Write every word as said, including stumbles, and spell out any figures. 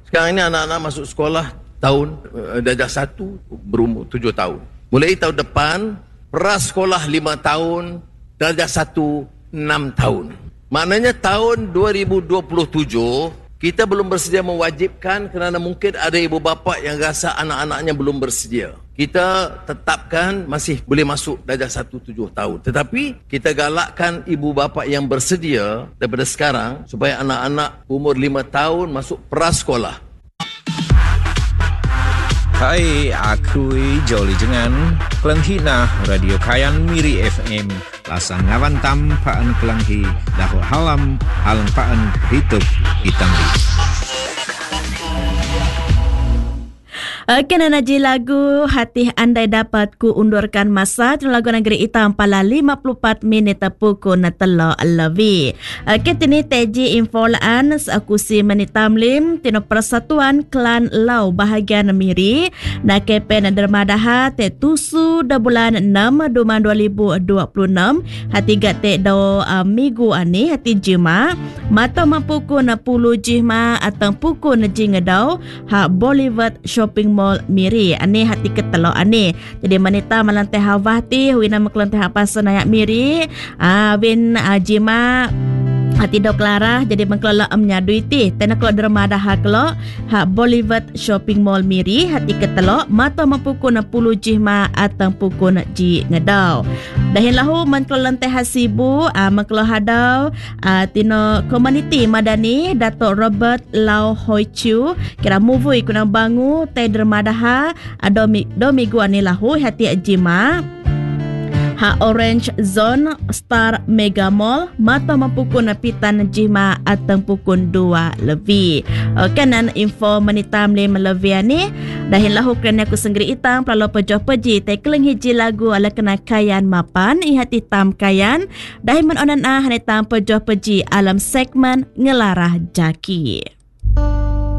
Sekarang ini anak-anak masuk sekolah tahun uh, darjah satu berumur tujuh tahun. Mulai tahun depan, prasekolah lima tahun, darjah satu enam tahun. Maknanya tahun dua ribu dua puluh tujuh, kita belum bersedia mewajibkan kerana mungkin ada ibu bapa yang rasa anak-anaknya belum bersedia. Kita tetapkan masih boleh masuk darjah satu tujuh tahun. Tetapi kita galakkan ibu bapa yang bersedia daripada sekarang supaya anak-anak umur lima tahun masuk prasekolah. Hai, aku Joli Jengan, Kelanghi na Radio Kayan Miri F M. Lasang ngawan tam paan Kelanghi, lahu halam halang paan hidup hitamri. Kena naji lagu Hati Andai Dapat Ku undurkan masa tu lagu Negeri Hitam pala lima puluh empat minit pukul na telo lebih. Kita ni teji info laan akusi menitam lim tino Persatuan Klan Lau bahagian Miri na kepen dermadaha te tusu da bulan enam duman dua ribu dua puluh enam hati gate do uh, minggu ani hati jima mata mampuku na puluh jima atang puku na jingedau ha Bollywood Shopping Mall Miri ani hati ketelo ani jadi manita malantai hawati wina maklantai hapasan ayak Miri ah win uh, jima hati dok lara jadi mengkelola amnya duiti tena kelo dermada haklo ha Bollywood Shopping Mall Miri hati ketelo mata mampuku na puluh jima atang puku na ji ngedau dahin lahu mengkelola teh hasibu uh, mengkelola hadau uh, tino community madani Dato Robert Lau Hoi Chu kira muvui kuna bangu teh dermada ha adomi domigu ani lahu hati jima ha Orange Zone Star Mega Mall mata mampuku na pitan jima atang pukun dua lebih. Kanan info menitam le melebih ni dahin lahu kerana aku senggeri hitam pelalo pejoh peji te keleng hiji lagu ala kena kayan mapan ihat hitam kayan dahin menonan ah hanitam pejoh peji alam segmen ngelarah jaki.